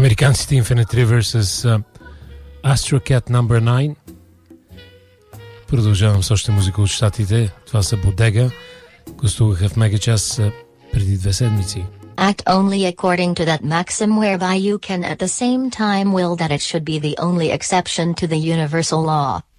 Американците Infinite River с Astro Cat No. 9. Продължавам с още музика от щатите. Това са Бодега. Гостуваха в Мегачас преди 2 седмици. Act only according to that maxim whereby you can at the same time will that it should be the only exception to the universal law.